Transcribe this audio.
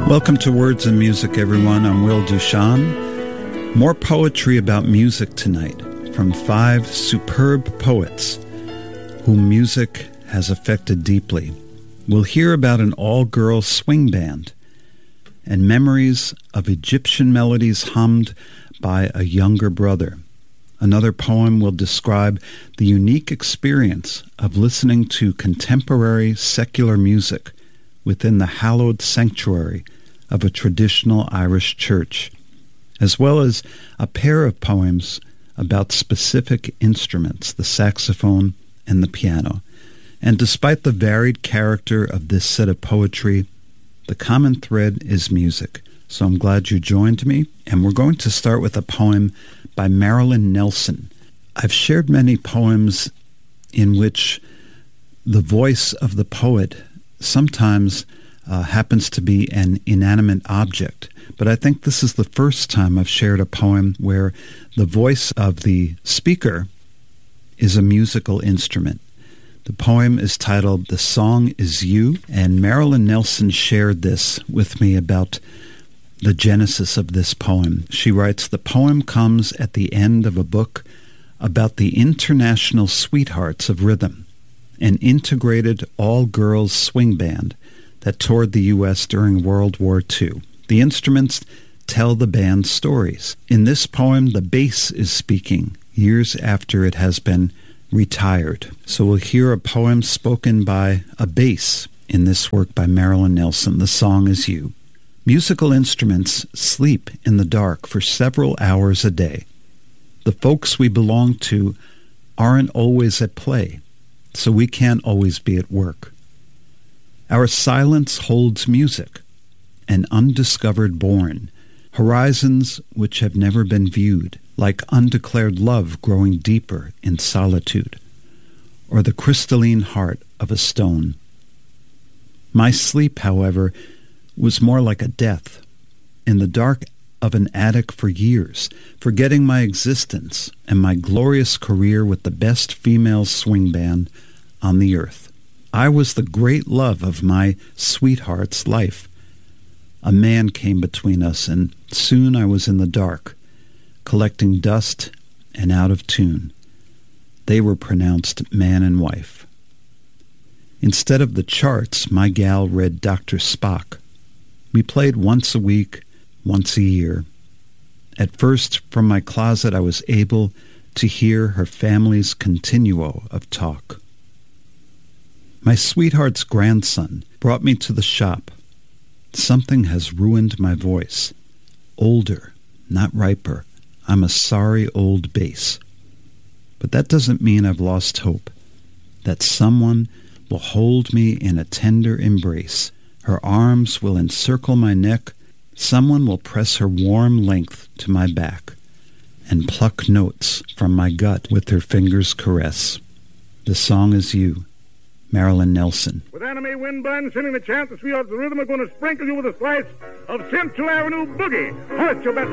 Welcome to Words and Music, everyone. I'm Will Duchan. More poetry about music tonight from 5 superb poets whom music has affected deeply. We'll hear about an all-girl swing band and memories of Egyptian melodies hummed by a younger brother. Another poem will describe the unique experience of listening to contemporary secular music within the hallowed sanctuary of a traditional Irish church, as well as a pair of poems about specific instruments, the saxophone and the piano. And despite the varied character of this set of poetry, the common thread is music. So I'm glad you joined me, and we're going to start with a poem by Marilyn Nelson. I've shared many poems in which the voice of the poet sometimes happens to be an inanimate object. But I think this is the first time I've shared a poem where the voice of the speaker is a musical instrument. The poem is titled "The Song Is You," and Marilyn Nelson shared this with me about the genesis of this poem. She writes, "The poem comes at the end of a book about the International Sweethearts of Rhythm, an integrated all-girls swing band that toured the U.S. during World War II. The instruments tell the band's stories. In this poem, the bass is speaking years after it has been retired." So we'll hear a poem spoken by a bass in this work by Marilyn Nelson. The Song Is You. Musical instruments sleep in the dark for several hours a day. The folks we belong to aren't always at play, so we can't always be at work. Our silence holds music, an undiscovered bourne, horizons which have never been viewed, like undeclared love growing deeper in solitude, or the crystalline heart of a stone. My sleep, however, was more like a death, in the dark of an attic for years, forgetting my existence and my glorious career with the best female swing band on the earth. I was the great love of my sweetheart's life. A man came between us, and soon I was in the dark, collecting dust and out of tune. They were pronounced man and wife. Instead of the charts, my gal read Dr. Spock. We played once a week, once a year. At first, from my closet, I was able to hear her family's continuo of talk. My sweetheart's grandson brought me to the shop. Something has ruined my voice. Older, not riper. I'm a sorry old bass. But that doesn't mean I've lost hope. That someone will hold me in a tender embrace. Her arms will encircle my neck. Someone will press her warm length to my back and pluck notes from my gut with her fingers' caress. The Song Is You. Marilyn Nelson. With anime wind blowing, sending the chant, the sweethearts of the rhythm are going to sprinkle you with a slice of Central Avenue boogie. Hurt your bet.